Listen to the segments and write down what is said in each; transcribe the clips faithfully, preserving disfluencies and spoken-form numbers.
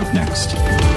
up next.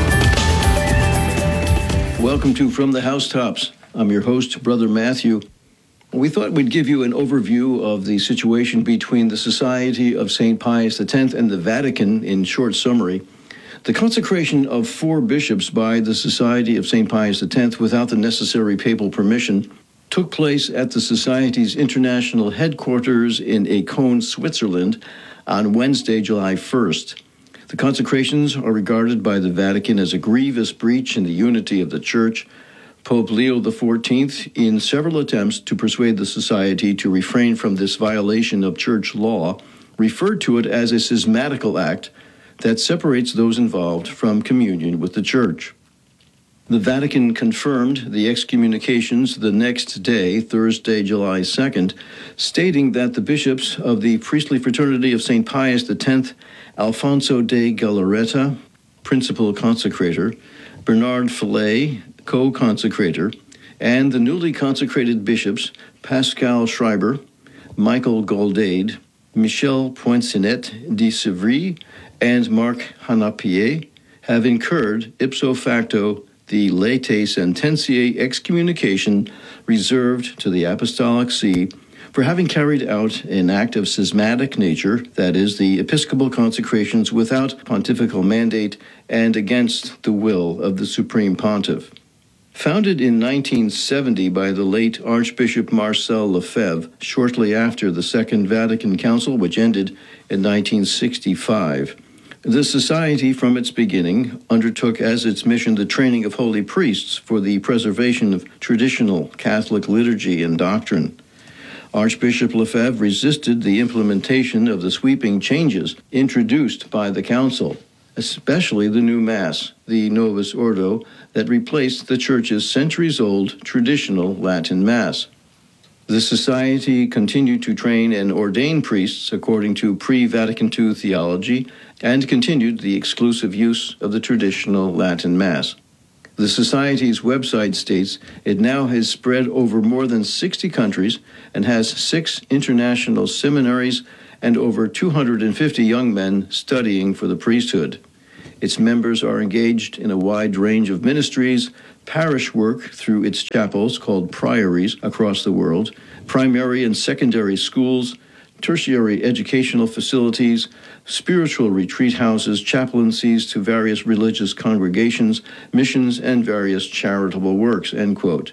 Welcome to From the Housetops. I'm your host, Brother Matthew. We thought we'd give you an overview of the situation between the Society of Saint Pius X and the Vatican in short summary. The consecration of four bishops by the Society of Saint Pius X without the necessary papal permission took place at the Society's international headquarters in Écône, Switzerland on Wednesday, July first. The consecrations are regarded by the Vatican as a grievous breach in the unity of the Church. Pope Leo the fourteenth, in several attempts to persuade the Society to refrain from this violation of Church law, referred to it as a schismatical act that separates those involved from communion with the Church. The Vatican confirmed the excommunications the next day, Thursday, July second, stating that the bishops of the priestly fraternity of Saint Pius X, Alfonso de Galarreta, principal consecrator, Bernard Fillet, co-consecrator, and the newly consecrated bishops Pascal Schreiber, Michael Goldade, Michel Poinsinet de Sivry, and Marc Hanapier have incurred ipso facto the latae sententiae excommunication reserved to the Apostolic See for having carried out an act of schismatic nature, that is, the episcopal consecrations without pontifical mandate and against the will of the Supreme Pontiff. Founded in nineteen seventy by the late Archbishop Marcel Lefebvre, shortly after the Second Vatican Council, which ended in nineteen sixty-five, the Society, from its beginning, undertook as its mission the training of holy priests for the preservation of traditional Catholic liturgy and doctrine. Archbishop Lefebvre resisted the implementation of the sweeping changes introduced by the Council, especially the new Mass, the Novus Ordo, that replaced the Church's centuries-old traditional Latin Mass. The Society continued to train and ordain priests according to pre-Vatican two theology and continued the exclusive use of the traditional Latin Mass. The Society's website states it now has spread over more than sixty countries and has six international seminaries and over two hundred fifty young men studying for the priesthood. Its members are engaged in a wide range of ministries, parish work through its chapels called priories across the world, primary and secondary schools, tertiary educational facilities, spiritual retreat houses, chaplaincies to various religious congregations, missions, and various charitable works, end quote.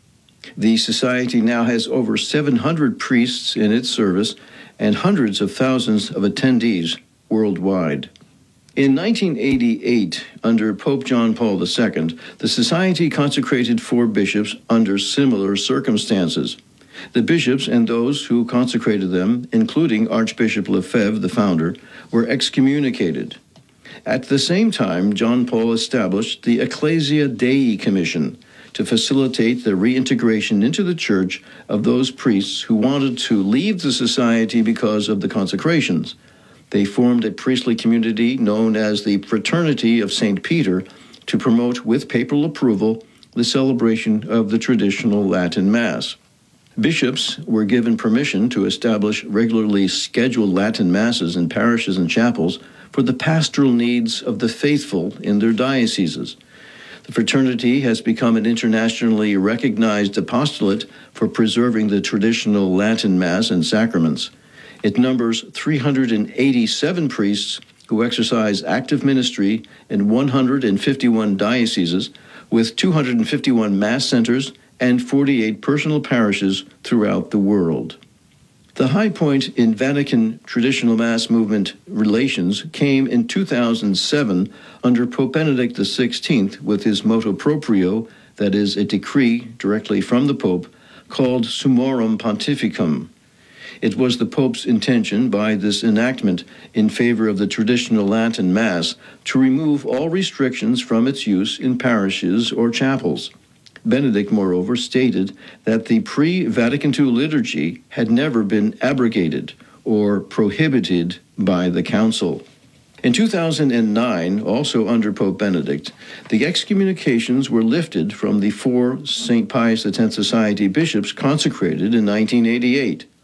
The Society now has over seven hundred priests in its service and hundreds of thousands of attendees worldwide. In nineteen eighty-eight, under Pope John Paul the Second, the Society consecrated four bishops under similar circumstances. The bishops and those who consecrated them, including Archbishop Lefebvre, the founder, were excommunicated. At the same time, John Paul established the Ecclesia Dei Commission to facilitate the reintegration into the Church of those priests who wanted to leave the Society because of the consecrations. They formed a priestly community known as the Fraternity of Saint Peter to promote, with papal approval, the celebration of the traditional Latin Mass. Bishops were given permission to establish regularly scheduled Latin Masses in parishes and chapels for the pastoral needs of the faithful in their dioceses. The fraternity has become an internationally recognized apostolate for preserving the traditional Latin Mass and sacraments. It numbers three hundred eighty-seven priests who exercise active ministry in one hundred fifty-one dioceses, with two hundred fifty-one Mass centers and forty-eight personal parishes throughout the world. The high point in Vatican traditional Mass movement relations came in two thousand seven under Pope Benedict the sixteenth with his motu proprio, that is, a decree directly from the Pope, called Summorum Pontificum. It was the Pope's intention by this enactment in favor of the traditional Latin Mass to remove all restrictions from its use in parishes or chapels. Benedict, moreover, stated that the pre-Vatican two liturgy had never been abrogated or prohibited by the Council. In two thousand nine, also under Pope Benedict, the excommunications were lifted from the four Saint Pius X Society bishops consecrated in nineteen eighty-eight.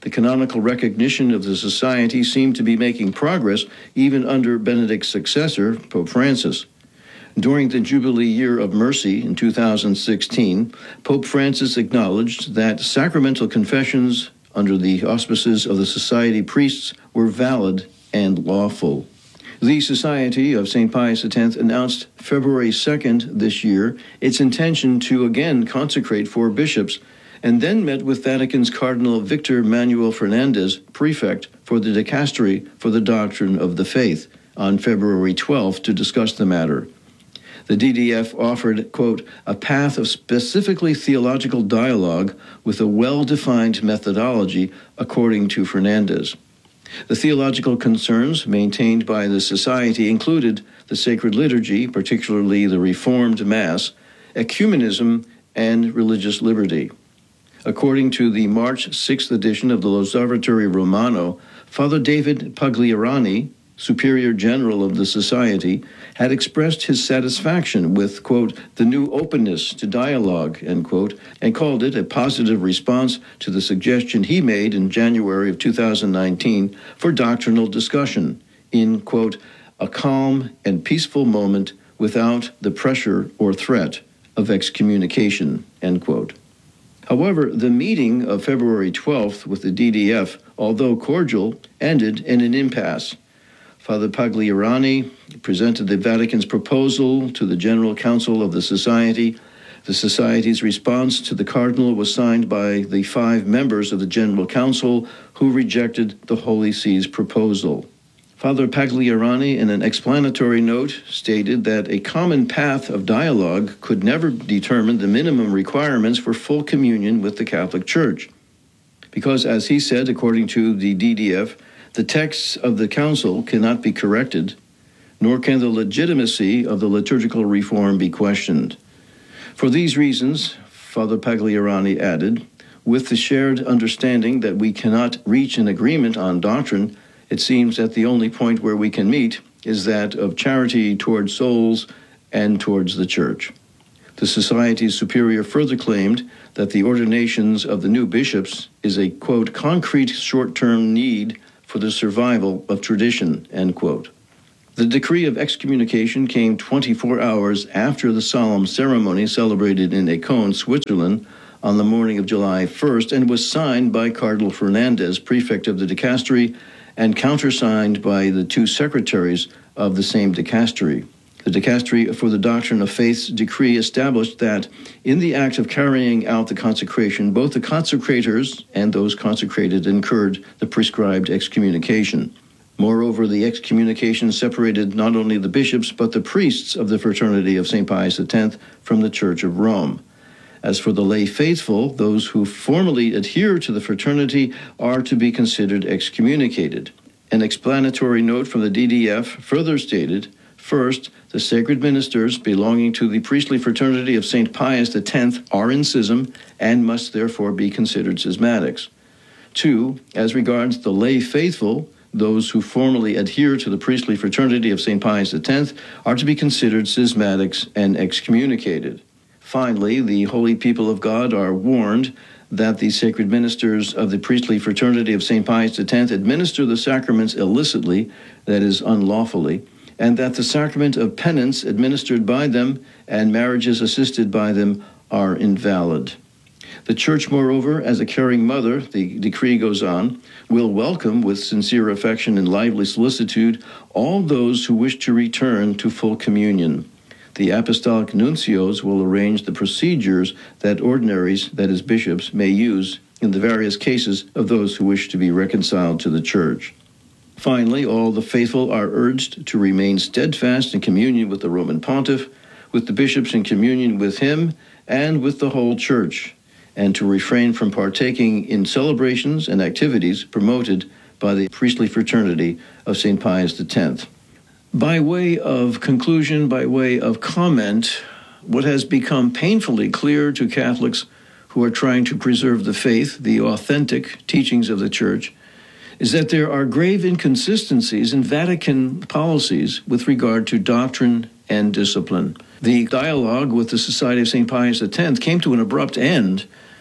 The canonical recognition of the society seemed to be making progress even under Benedict's successor, Pope Francis. During the Jubilee Year of Mercy in two thousand sixteen, Pope Francis acknowledged that sacramental confessions under the auspices of the Society priests were valid and lawful. The Society of Saint Pius X announced February second this year its intention to again consecrate four bishops, and then met with Vatican's Cardinal Victor Manuel Fernandez, prefect for the Dicastery for the Doctrine of the Faith, on February twelfth to discuss the matter. The D D F offered, quote, a path of specifically theological dialogue with a well-defined methodology, according to Fernandez. The theological concerns maintained by the Society included the sacred liturgy, particularly the Reformed Mass, ecumenism, and religious liberty. According to the March sixth edition of the L'Osservatore Romano, Father David Pagliarani, Superior General of the Society, had expressed his satisfaction with, quote, the new openness to dialogue, end quote, and called it a positive response to the suggestion he made in January of two thousand nineteen for doctrinal discussion in, quote, a calm and peaceful moment without the pressure or threat of excommunication, end quote. However, the meeting of February twelfth with the D D F, although cordial, ended in an impasse. Father Pagliarani presented the Vatican's proposal to the General Council of the Society. The Society's response to the Cardinal was signed by the five members of the General Council who rejected the Holy See's proposal. Father Pagliarani, in an explanatory note, stated that a common path of dialogue could never determine the minimum requirements for full communion with the Catholic Church. Because, as he said, according to the D D F, the texts of the Council cannot be corrected, nor can the legitimacy of the liturgical reform be questioned. For these reasons, Father Pagliarani added, with the shared understanding that we cannot reach an agreement on doctrine, it seems that the only point where we can meet is that of charity towards souls and towards the Church. The Society's superior further claimed that the ordinations of the new bishops is a, quote, concrete short-term need for the survival of tradition, end quote. The decree of excommunication came twenty-four hours after the solemn ceremony celebrated in Écône, Switzerland, on the morning of July first, and was signed by Cardinal Fernandez, prefect of the dicastery, and countersigned by the two secretaries of the same dicastery. The Dicastery for the Doctrine of Faith's decree established that in the act of carrying out the consecration, both the consecrators and those consecrated incurred the prescribed excommunication. Moreover, the excommunication separated not only the bishops but the priests of the Fraternity of Saint Pius X from the Church of Rome. As for the lay faithful, those who formally adhere to the fraternity are to be considered excommunicated. An explanatory note from the D D F further stated, first, the sacred ministers belonging to the priestly fraternity of Saint Pius X are in schism and must therefore be considered schismatics. Two, as regards the lay faithful, those who formally adhere to the priestly fraternity of Saint Pius X are to be considered schismatics and excommunicated. Finally, the holy people of God are warned that the sacred ministers of the priestly fraternity of Saint Pius X administer the sacraments illicitly, that is, unlawfully, and that the sacrament of penance administered by them and marriages assisted by them are invalid. The Church, moreover, as a caring mother, the decree goes on, will welcome with sincere affection and lively solicitude all those who wish to return to full communion. The apostolic nuncios will arrange the procedures that ordinaries, that is bishops, may use in the various cases of those who wish to be reconciled to the Church. Finally, all the faithful are urged to remain steadfast in communion with the Roman Pontiff, with the bishops in communion with him, and with the whole Church, and to refrain from partaking in celebrations and activities promoted by the priestly fraternity of Saint Pius X. By way of conclusion, by way of comment, what has become painfully clear to Catholics who are trying to preserve the faith, the authentic teachings of the Church, is that there are grave inconsistencies in Vatican policies with regard to doctrine and discipline. The dialogue with the Society of Saint Pius X came to an abrupt end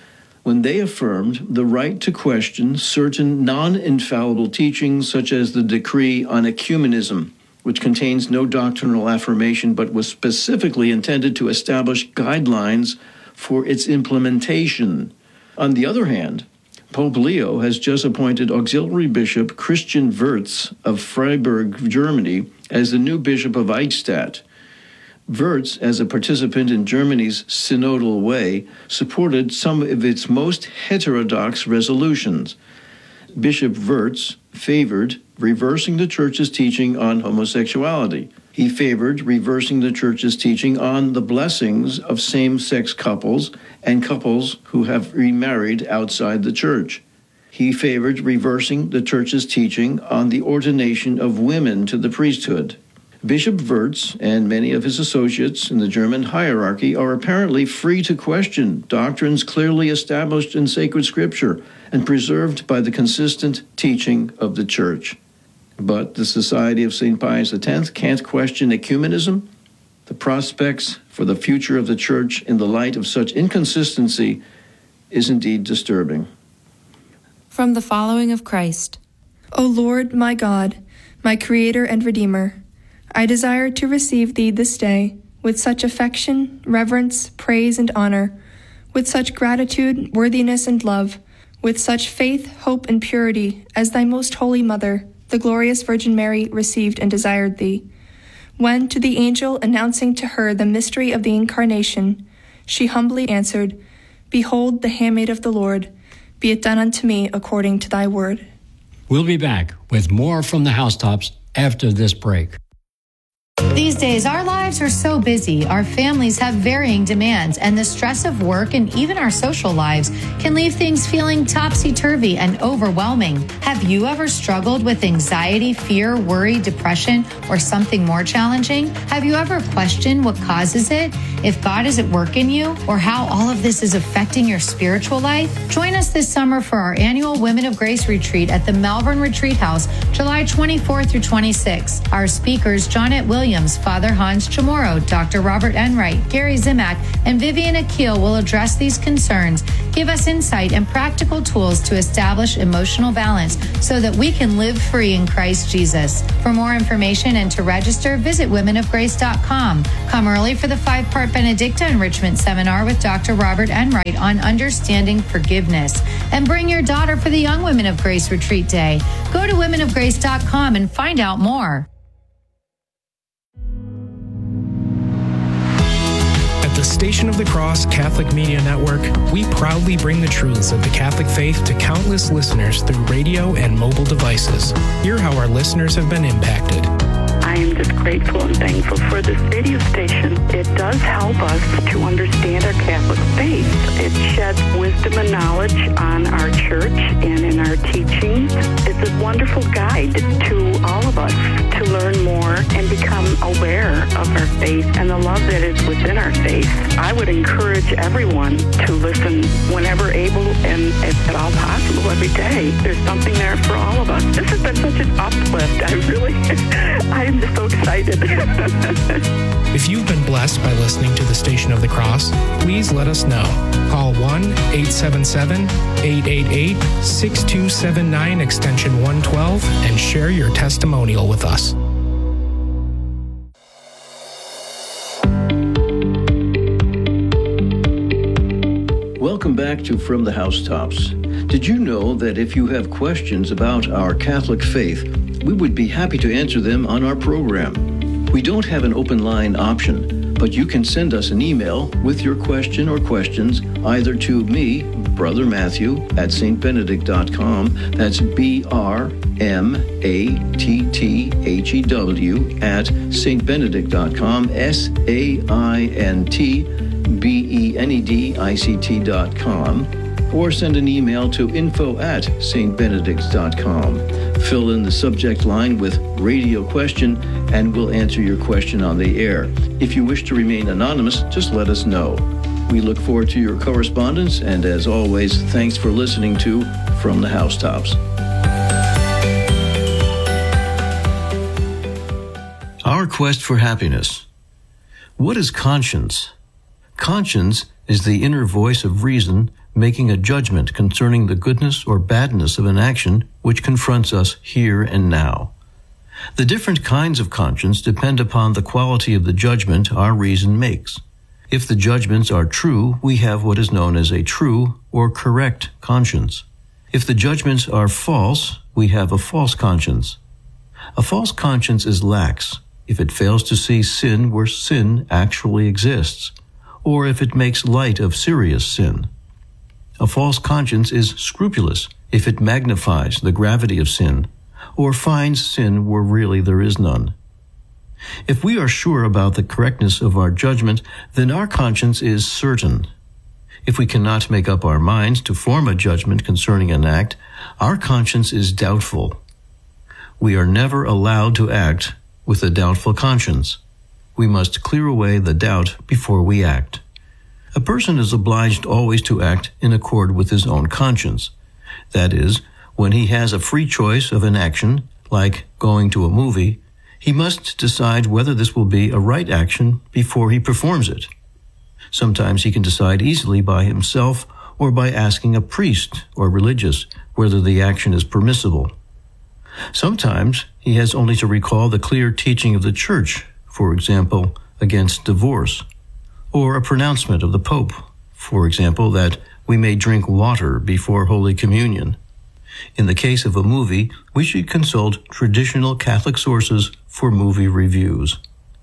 when they affirmed the right to question certain non-infallible teachings, such as the decree on ecumenism, which contains no doctrinal affirmation but was specifically intended to establish guidelines for its implementation. On the other hand, Pope Leo has just appointed Auxiliary Bishop Christian Wirtz of Freiburg, Germany, as the new Bishop of Eichstätt. Wirtz, as a participant in Germany's synodal way, supported some of its most heterodox resolutions. Bishop Wirtz favored reversing the Church's teaching on homosexuality. He favored reversing the Church's teaching on the blessings of same-sex couples and couples who have remarried outside the Church. He favored reversing the Church's teaching on the ordination of women to the priesthood. Bishop Wirtz and many of his associates in the German hierarchy are apparently free to question doctrines clearly established in sacred scripture and preserved by the consistent teaching of the Church. But the Society of Saint Pius X can't question ecumenism. The prospects for the future of the Church in the light of such inconsistency is indeed disturbing. From the Following of Christ. O Lord, my God, my Creator and Redeemer, I desire to receive Thee this day with such affection, reverence, praise, and honor, with such gratitude, worthiness, and love, with such faith, hope, and purity, as Thy most holy Mother, the glorious Virgin Mary, received and desired Thee. When, to the angel announcing to her the mystery of the Incarnation, she humbly answered, Behold the handmaid of the Lord, be it done unto me according to Thy word. We'll be back with more from the Housetops after this break. These days, our lives are so busy, our families have varying demands, and the stress of work and even our social lives can leave things feeling topsy-turvy and overwhelming. Have you ever struggled with anxiety, fear, worry, depression, or something more challenging? Have you ever questioned what causes it, if God is at work in you, or how all of this is affecting your spiritual life? Join us this summer for our annual Women of Grace Retreat at the Malvern Retreat House, July twenty-fourth through twenty-sixth. Our speakers, Johnette Williams, Father Hans Chamorro, Doctor Robert Enright, Gary Zimak, and Vivian Akil will address these concerns, give us insight and practical tools to establish emotional balance so that we can live free in Christ Jesus. For more information and to register, visit women of grace dot com. Come early for the five-part Benedicta Enrichment Seminar with Doctor Robert Enright on understanding forgiveness. And bring your daughter for the Young Women of Grace Retreat Day. Go to women of grace dot com and find out more. The Station of the Cross Catholic Media Network, we proudly bring the truths of the Catholic faith to countless listeners through radio and mobile devices. Hear how our listeners have been impacted. I am just grateful and thankful for this radio station. It does help us to understand our Catholic faith. It sheds wisdom and knowledge on our church and in our teachings. It's a wonderful guide to all of us to learn more and become aware of our faith and the love that is within our faith. I would encourage everyone to listen whenever able and if at all possible every day. There's something there for all of us. This has been such an uplift. I really, I am just so excited. If you've been blessed by listening to the Station of the Cross, please let us know. Call one eight seven seven, eight eight eight, six two seven nine extension one twelve and share your testimonial with us. Welcome back to From the Housetops. Did you know that if you have questions about our Catholic faith, we would be happy to answer them on our program? We don't have an open line option, but you can send us an email with your question or questions either to me, Brother Matthew, at s t benedict dot com. That's B R M A T T H E W at s t benedict dot com, S A I N T B E N E D I C T dot com, or send an email to info at s t benedict dot com. Fill in the subject line with radio question and we'll answer your question on the air. If you wish to remain anonymous, just let us know. We look forward to your correspondence, and as always, thanks for listening to From the Housetops. Our quest for happiness. What is conscience? Conscience is the inner voice of reason making a judgment concerning the goodness or badness of an action which confronts us here and now. The different kinds of conscience depend upon the quality of the judgment our reason makes. If the judgments are true, we have what is known as a true or correct conscience. If the judgments are false, we have a false conscience. A false conscience is lax if it fails to see sin where sin actually exists, or if it makes light of serious sin. A false conscience is scrupulous if it magnifies the gravity of sin, or finds sin where really there is none. If we are sure about the correctness of our judgment, then our conscience is certain. If we cannot make up our minds to form a judgment concerning an act, our conscience is doubtful. We are never allowed to act with a doubtful conscience. We must clear away the doubt before we act. A person is obliged always to act in accord with his own conscience. That is, when he has a free choice of an action, like going to a movie, he must decide whether this will be a right action before he performs it. Sometimes he can decide easily by himself or by asking a priest or religious whether the action is permissible. Sometimes he has only to recall the clear teaching of the Church, for example, against divorce, or a pronouncement of the Pope, for example, that we may drink water before Holy Communion. In the case of a movie, we should consult traditional Catholic sources for movie reviews.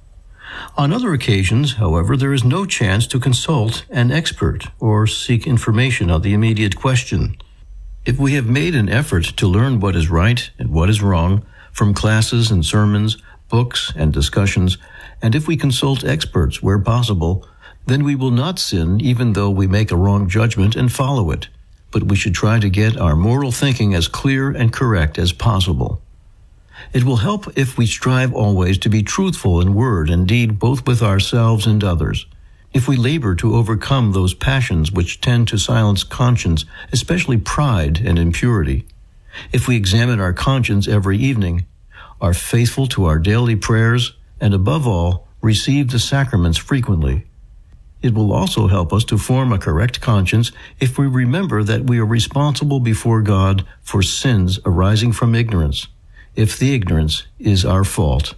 On other occasions, however, there is no chance to consult an expert or seek information on the immediate question. If we have made an effort to learn what is right and what is wrong from classes and sermons, books and discussions, and if we consult experts where possible, then we will not sin even though we make a wrong judgment and follow it. But we should try to get our moral thinking as clear and correct as possible. It will help if we strive always to be truthful in word and deed, both with ourselves and others. If we labor to overcome those passions which tend to silence conscience, especially pride and impurity. If we examine our conscience every evening, are faithful to our daily prayers, and above all, receive the sacraments frequently. It will also help us to form a correct conscience if we remember that we are responsible before God for sins arising from ignorance, if the ignorance is our fault.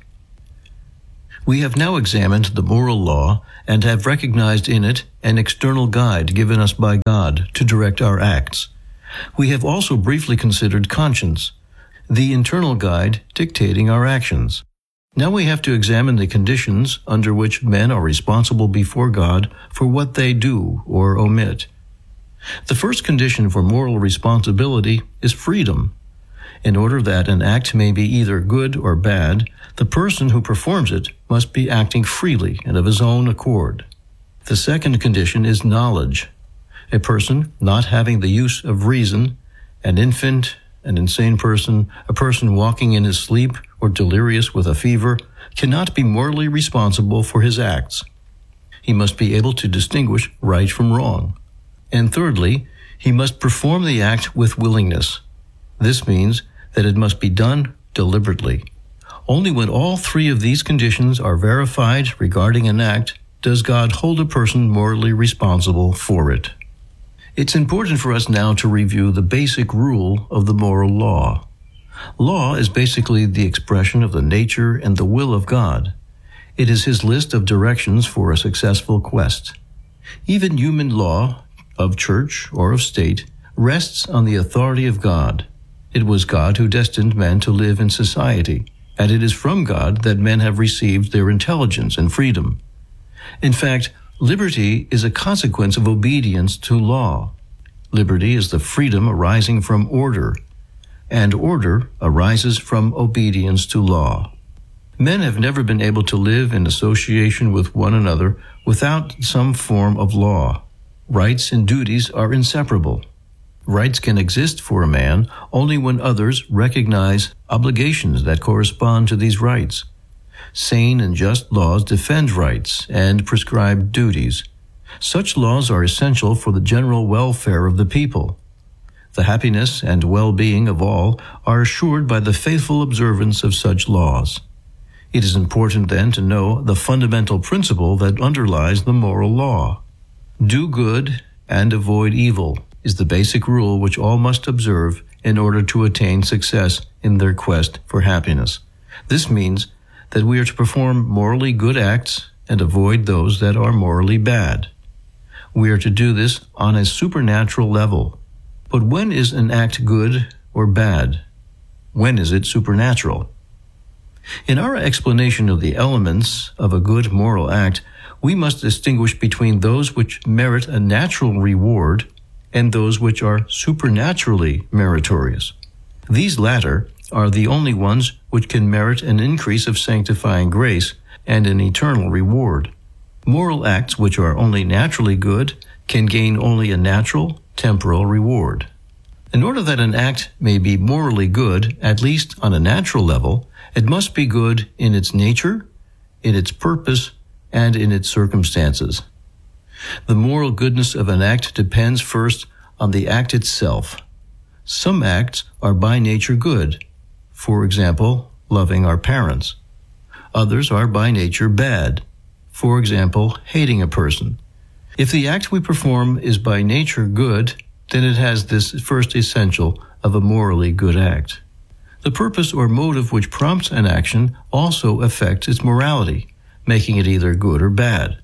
We have now examined the moral law and have recognized in it an external guide given us by God to direct our acts. We have also briefly considered conscience, the internal guide dictating our actions. Now we have to examine the conditions under which men are responsible before God for what they do or omit. The first condition for moral responsibility is freedom. In order that an act may be either good or bad, the person who performs it must be acting freely and of his own accord. The second condition is knowledge. A person not having the use of reason, an infant, an insane person, a person walking in his sleep or delirious with a fever, cannot be morally responsible for his acts. He must be able to distinguish right from wrong. And thirdly, he must perform the act with willingness. This means that it must be done deliberately. Only when all three of these conditions are verified regarding an act does God hold a person morally responsible for it. It's important for us now to review the basic rule of the moral law. Law is basically the expression of the nature and the will of God. It is his list of directions for a successful quest. Even human law, of church or of state, rests on the authority of God. It was God who destined men to live in society, and it is from God that men have received their intelligence and freedom. In fact, liberty is a consequence of obedience to law. Liberty is the freedom arising from order, and order arises from obedience to law. Men have never been able to live in association with one another without some form of law. Rights and duties are inseparable. Rights can exist for a man only when others recognize obligations that correspond to these rights. Sane and just laws defend rights and prescribe duties. Such laws are essential for the general welfare of the people. The happiness and well-being of all are assured by the faithful observance of such laws. It is important then to know the fundamental principle that underlies the moral law. Do good and avoid evil is the basic rule which all must observe in order to attain success in their quest for happiness. This means that we are to perform morally good acts and avoid those that are morally bad. We are to do this on a supernatural level. But when is an act good or bad? When is it supernatural? In our explanation of the elements of a good moral act, we must distinguish between those which merit a natural reward and those which are supernaturally meritorious. These latter are the only ones which can merit an increase of sanctifying grace and an eternal reward. Moral acts which are only naturally good can gain only a natural, temporal reward. In order that an act may be morally good, at least on a natural level, it must be good in its nature, in its purpose, and in its circumstances. The moral goodness of an act depends first on the act itself. Some acts are by nature good. For example, loving our parents. Others are by nature bad. For example, hating a person. If the act we perform is by nature good, then it has this first essential of a morally good act. The purpose or motive which prompts an action also affects its morality, making it either good or bad.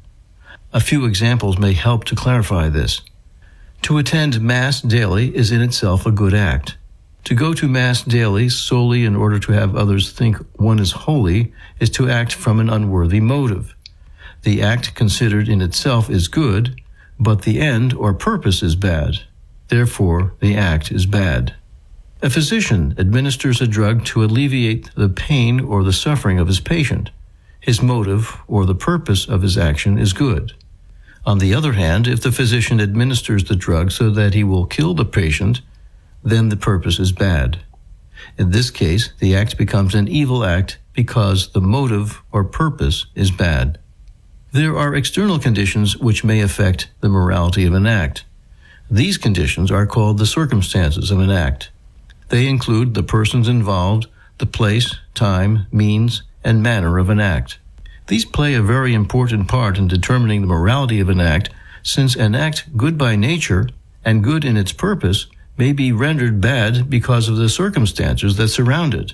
A few examples may help to clarify this. To attend Mass daily is in itself a good act. To go to Mass daily solely in order to have others think one is holy is to act from an unworthy motive. The act considered in itself is good, but the end or purpose is bad. Therefore, the act is bad. A physician administers a drug to alleviate the pain or the suffering of his patient. His motive or the purpose of his action is good. On the other hand, if the physician administers the drug so that he will kill the patient, then the purpose is bad. In this case, the act becomes an evil act because the motive or purpose is bad. There are external conditions which may affect the morality of an act. These conditions are called the circumstances of an act. They include the persons involved, the place, time, means, and manner of an act. These play a very important part in determining the morality of an act, since an act good by nature and good in its purpose may be rendered bad because of the circumstances that surround it.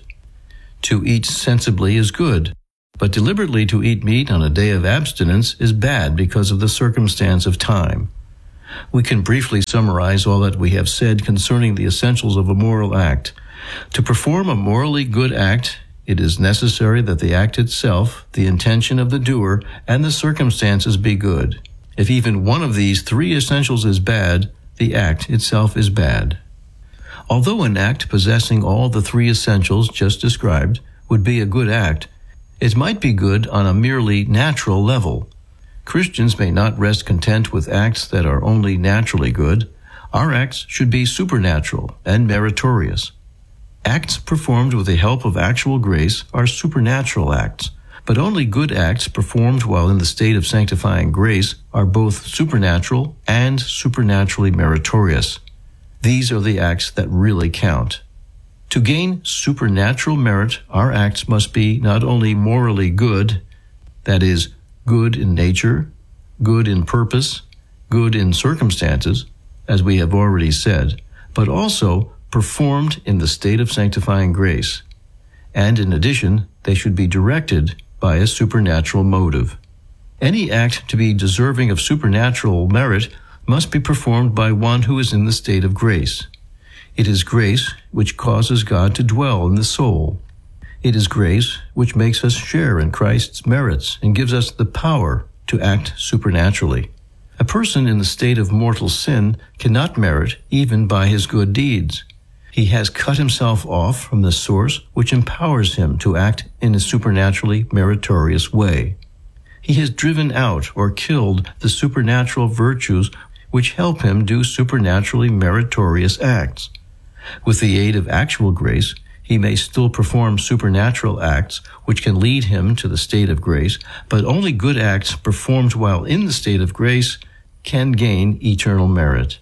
To eat sensibly is good, but deliberately to eat meat on a day of abstinence is bad because of the circumstance of time. We can briefly summarize all that we have said concerning the essentials of a moral act. To perform a morally good act, it is necessary that the act itself, the intention of the doer, and the circumstances be good. If even one of these three essentials is bad, the act itself is bad. Although an act possessing all the three essentials just described would be a good act, it might be good on a merely natural level. Christians may not rest content with acts that are only naturally good. Our acts should be supernatural and meritorious. Acts performed with the help of actual grace are supernatural acts, but only good acts performed while in the state of sanctifying grace are both supernatural and supernaturally meritorious. These are the acts that really count. To gain supernatural merit, our acts must be not only morally good, that is, good in nature, good in purpose, good in circumstances, as we have already said, but also performed in the state of sanctifying grace. And in addition, they should be directed by a supernatural motive. Any act to be deserving of supernatural merit must be performed by one who is in the state of grace. It is grace which causes God to dwell in the soul. It is grace which makes us share in Christ's merits and gives us the power to act supernaturally. A person in the state of mortal sin cannot merit even by his good deeds. He has cut himself off from the source which empowers him to act in a supernaturally meritorious way. He has driven out or killed the supernatural virtues which help him do supernaturally meritorious acts. With the aid of actual grace, he may still perform supernatural acts which can lead him to the state of grace, but only good acts performed while in the state of grace can gain eternal merit.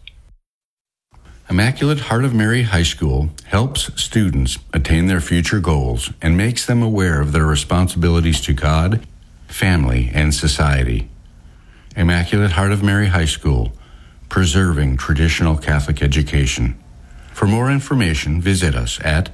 Immaculate Heart of Mary High School helps students attain their future goals and makes them aware of their responsibilities to God, family, and society. Immaculate Heart of Mary High School preserving traditional Catholic education. For more information, visit us at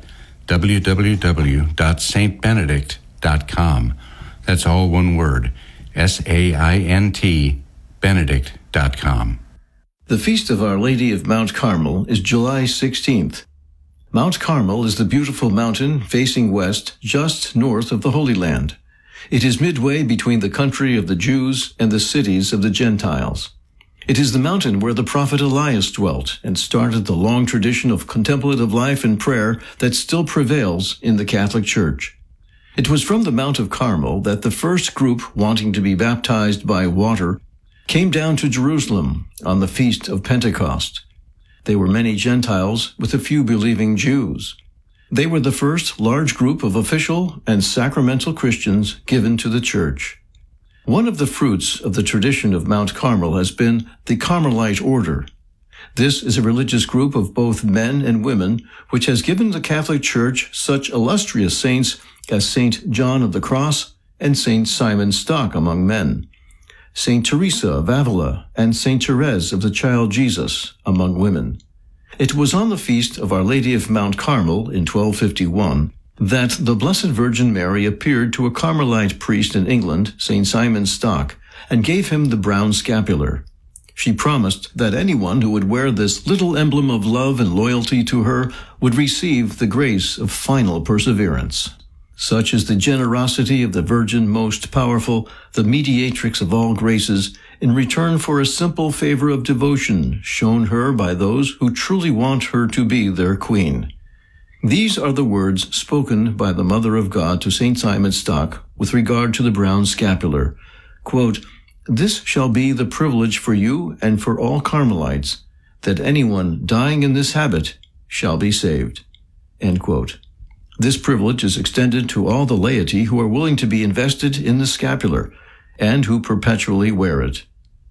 w w w dot s t benedict dot com. That's all one word, S A I N T, benedict dot com. The Feast of Our Lady of Mount Carmel is July sixteenth. Mount Carmel is the beautiful mountain facing west just north of the Holy Land. It is midway between the country of the Jews and the cities of the Gentiles. It is the mountain where the prophet Elias dwelt and started the long tradition of contemplative life and prayer that still prevails in the Catholic Church. It was from the Mount of Carmel that the first group wanting to be baptized by water came down to Jerusalem on the Feast of Pentecost. They were many Gentiles with a few believing Jews. They were the first large group of official and sacramental Christians given to the Church. One of the fruits of the tradition of Mount Carmel has been the Carmelite order. This is a religious group of both men and women which has given the Catholic Church such illustrious saints as Saint John of the Cross and Saint Simon Stock among men, Saint Teresa of Avila, and Saint Therese of the Child Jesus among women. It was on the feast of Our Lady of Mount Carmel in twelve fifty-one that the Blessed Virgin Mary appeared to a Carmelite priest in England, Saint Simon Stock, and gave him the brown scapular. She promised that anyone who would wear this little emblem of love and loyalty to her would receive the grace of final perseverance. Such is the generosity of the Virgin Most Powerful, the mediatrix of all graces, in return for a simple favor of devotion shown her by those who truly want her to be their queen. These are the words spoken by the Mother of God to Saint Simon Stock with regard to the brown scapular. Quote, "This shall be the privilege for you and for all Carmelites, that anyone dying in this habit shall be saved." End quote. This privilege is extended to all the laity who are willing to be invested in the scapular and who perpetually wear it.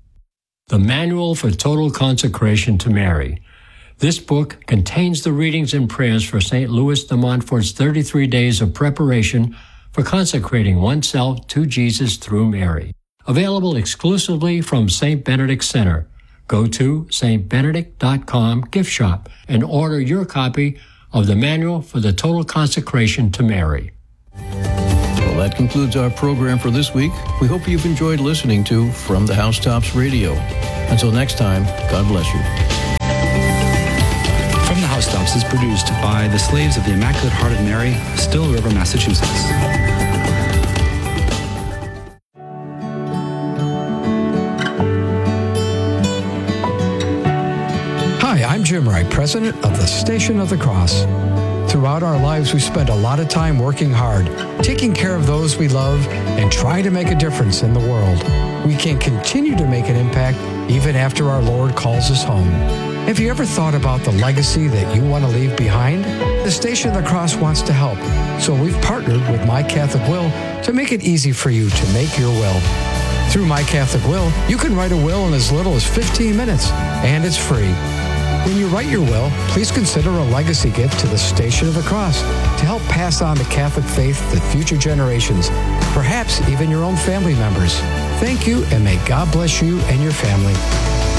The Manual for Total Consecration to Mary. This book contains the readings and prayers for Saint Louis de Montfort's thirty-three days of preparation for consecrating oneself to Jesus through Mary. Available exclusively from Saint Benedict Center. Go to s t benedict dot com gift shop and order your copy of the Manual for the Total Consecration to Mary. Well, that concludes our program for this week. We hope you've enjoyed listening to From the Housetops Radio. Until next time, God bless you. From the Housetops is produced by the Slaves of the Immaculate Heart of Mary, Still River, Massachusetts. Hi, I'm Jim Wright, president of the Station of the Cross. Throughout our lives, we spend a lot of time working hard, taking care of those we love, and trying to make a difference in the world. We can continue to make an impact even after our Lord calls us home. Have you ever thought about the legacy that you want to leave behind? The Station of the Cross wants to help, so we've partnered with My Catholic Will to make it easy for you to make your will. Through My Catholic Will, you can write a will in as little as fifteen minutes, and it's free. When you write your will, please consider a legacy gift to the Station of the Cross to help pass on the Catholic faith to future generations, perhaps even your own family members. Thank you, and may God bless you and your family.